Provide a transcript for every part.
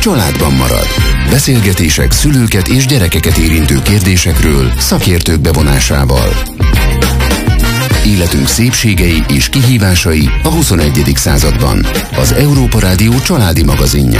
családban marad. Beszélgetések szülőket és gyerekeket érintő kérdésekről szakértők bevonásával. Életünk szépségei és kihívásai a 21. században. Az Európa Rádió családi magazinja.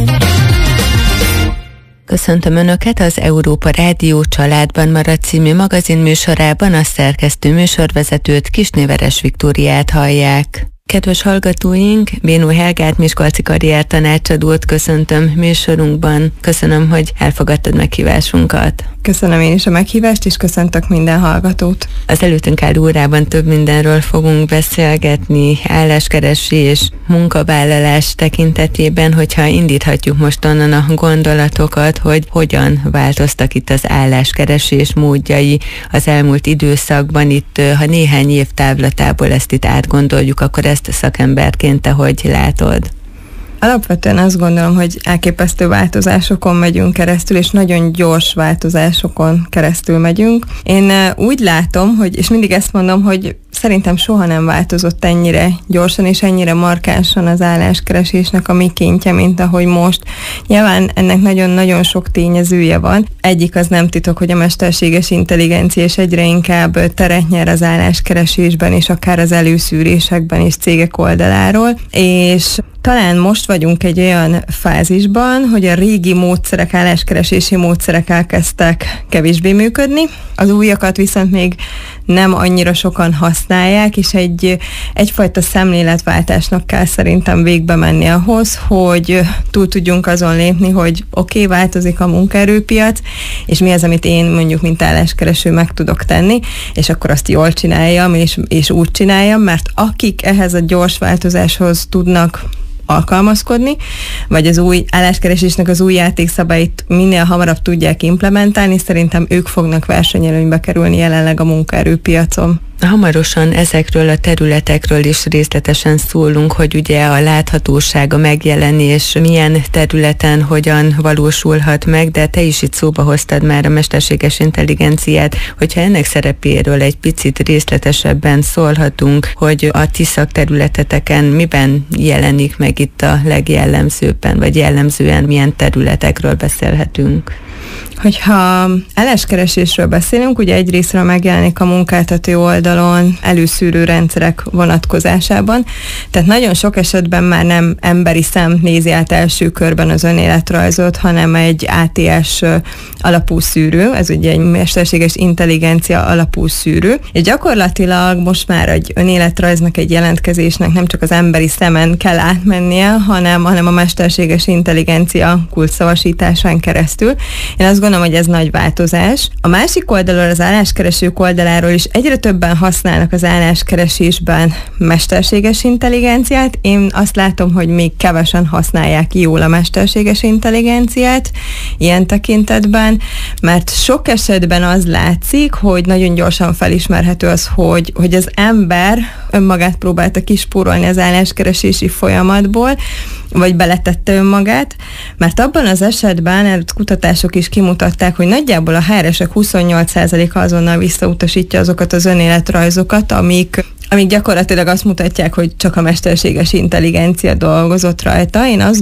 Köszöntöm Önöket az Európa Rádió Családban marad című magazin műsorában, a szerkesztő műsorvezetőt, Kisné-Veres Viktóriát hallják. Kedves hallgatóink, Bénó Helgát, miskolci karriertanácsadót köszöntöm műsorunkban. Köszönöm, hogy elfogadtad meghívásunkat. Köszönöm én is a meghívást, és köszöntök minden hallgatót. Az előttünk álló órában több mindenről fogunk beszélgetni, álláskeresés, munkavállalás tekintetében, hogyha indíthatjuk most onnan a gondolatokat, hogy hogyan változtak itt az álláskeresés módjai az elmúlt időszakban. Itt, ha néhány év távlatából ezt itt átgondoljuk, akkor ezt szakemberként te hogy látod? Alapvetően azt gondolom, hogy elképesztő változásokon megyünk keresztül, és nagyon gyors változásokon keresztül megyünk. Én úgy látom, hogy, és mindig ezt mondom, hogy szerintem soha nem változott ennyire gyorsan és ennyire markánsan az álláskeresésnek a mikéntje, mint ahogy most. Nyilván ennek nagyon-nagyon sok tényezője van. Egyik az nem titok, hogy a mesterséges intelligencia és egyre inkább teret nyer az álláskeresésben, és akár az előszűrésekben is cégek oldaláról, és talán most vagyunk egy olyan fázisban, hogy a régi módszerek, álláskeresési módszerek elkezdtek kevésbé működni, az újakat viszont még nem annyira sokan használják, és egyfajta szemléletváltásnak kell szerintem végbe menni ahhoz, hogy túl tudjunk azon lépni, hogy oké, változik a munkaerőpiac, és mi az, amit én mondjuk mint álláskereső meg tudok tenni, és akkor azt jól csináljam, és úgy csináljam, mert akik ehhez a gyors változáshoz tudnak alkalmazkodni, vagy az új álláskeresésnek az új játékszabályt minél hamarabb tudják implementálni, szerintem ők fognak versenyelőnybe kerülni jelenleg a munkaerőpiacon. Hamarosan ezekről a területekről is részletesen szólunk, hogy ugye a láthatóság, a megjelenés milyen területen hogyan valósulhat meg, de te is itt szóba hoztad már a mesterséges intelligenciát, hogyha ennek szerepéről egy picit részletesebben szólhatunk, hogy a ti szakterületeteken miben jelenik meg itt a legjellemzőbben, vagy jellemzően milyen területekről beszélhetünk? Hogyha álláskeresésről beszélünk, ugye egyrészről megjelenik a munkáltató oldalon előszűrő rendszerek vonatkozásában, tehát nagyon sok esetben már nem emberi szem nézi át első körben az önéletrajzot, hanem egy ATS alapú szűrő, ez ugye egy mesterséges intelligencia alapú szűrő, és gyakorlatilag most már egy önéletrajznak, egy jelentkezésnek nem csak az emberi szemen kell átmennie, hanem a mesterséges intelligencia kulcsszavasításán keresztül. Én azt gondolom, hogy ez nagy változás. A másik oldalról, az álláskeresők oldaláról is egyre többen használnak az álláskeresésben mesterséges intelligenciát. Én azt látom, hogy még kevesen használják jól a mesterséges intelligenciát ilyen tekintetben, mert sok esetben az látszik, hogy nagyon gyorsan felismerhető az, hogy az ember önmagát próbálta kispórolni az álláskeresési folyamatból, vagy beletette önmagát, mert abban az esetben kutatások is kimutatták, hogy nagyjából a HR-esek 28%-a azonnal visszautasítja azokat az önéletrajzokat, amik gyakorlatilag azt mutatják, hogy csak a mesterséges intelligencia dolgozott rajta. Én azt